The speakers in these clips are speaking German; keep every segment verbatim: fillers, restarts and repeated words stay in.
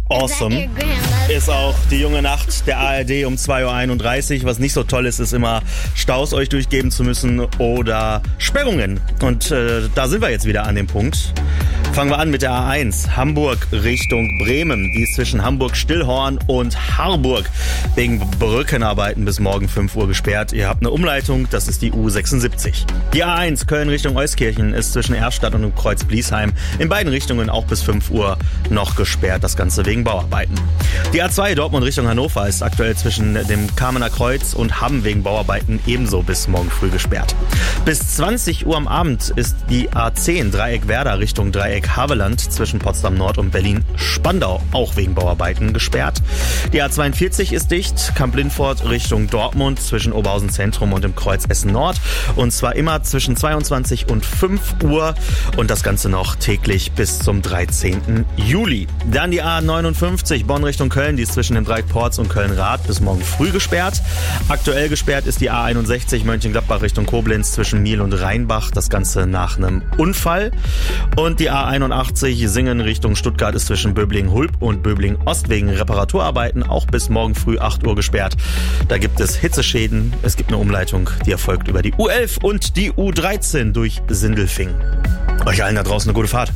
awesome ist auch die junge Nacht der A R D um zwei Uhr einunddreißig. Was nicht so toll ist, ist immer Staus euch durchgeben zu müssen oder Sperrungen. Und äh, da sind wir jetzt wieder an dem Punkt. Fangen wir an mit der A eins, Hamburg Richtung Bremen. Die ist zwischen Hamburg-Stillhorn und Harburg wegen Brückenarbeiten bis morgen fünf Uhr gesperrt. Ihr habt eine Umleitung, das ist die U sechsundsiebzig. Die A eins Köln Richtung Euskirchen ist zwischen Erstadt und Kreuz Bliesheim in beiden Richtungen auch bis fünf Uhr noch gesperrt, das Ganze wegen Bauarbeiten. Die A zwei Dortmund Richtung Hannover ist aktuell zwischen dem Kamener Kreuz und Hamm wegen Bauarbeiten ebenso bis morgen früh gesperrt. Bis zwanzig Uhr am Abend ist die A zehn Dreieck Werder Richtung Dreieck Havelland zwischen Potsdam Nord und Berlin-Spandau auch wegen Bauarbeiten gesperrt. Die A zweiundvierzig ist dicht, Kamp-Lindfort Richtung Dortmund zwischen Oberhausen Zentrum und dem Kreuz Essen Nord und zwar immer zwischen zweiundzwanzig und fünf Uhr und das Ganze noch täglich bis zum dreizehnten Juli. Dann die A neunundfünfzig Bonn Richtung Köln, die ist zwischen dem Dreieck Porz und Köln-Rath bis morgen früh gesperrt. Aktuell gesperrt ist die A einundsechzig Mönchengladbach Richtung Koblenz zwischen Miel und Rheinbach, das Ganze nach einem Unfall. Und die A einundachtzig Singen Richtung Stuttgart ist zwischen Böblingen-Hulb und Böblingen-Ost wegen Reparaturarbeiten auch bis morgen früh acht Uhr gesperrt. Da gibt es Hitzeschäden. Es gibt eine Umleitung, die erfolgt über die U elf und die U dreizehn durch Sindelfingen. Euch allen da draußen eine gute Fahrt.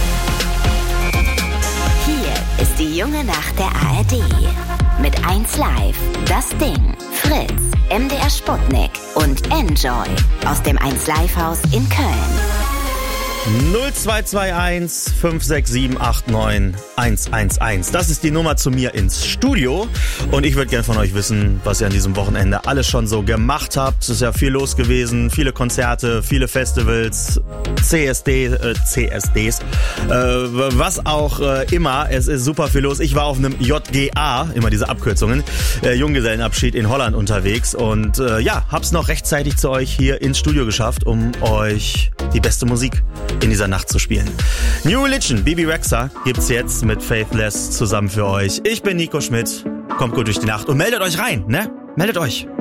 Hier ist die junge Nacht der A R D. Mit eins Live, Das Ding, Fritz, M D R Sputnik und Enjoy aus dem eins Live Haus in Köln. null zwei zwei eins fünf sechs sieben acht neun eins eins eins. Das ist die Nummer zu mir ins Studio. Und ich würde gerne von euch wissen, was ihr an diesem Wochenende alles schon so gemacht habt. Es ist ja viel los gewesen. Viele Konzerte, viele Festivals, C S D, äh, C S Ds, äh, was auch äh, immer. Es ist super viel los. Ich war auf einem J G A, immer diese Abkürzungen, äh, Junggesellenabschied in Holland unterwegs. Und äh, ja, hab's noch rechtzeitig zu euch hier ins Studio geschafft, um euch die beste Musik in dieser Nacht zu spielen. New Religion, Bebe Rexha gibt's jetzt mit Faithless zusammen für euch. Ich bin Nico Schmidt. Kommt gut durch die Nacht und meldet euch rein, ne? Meldet euch.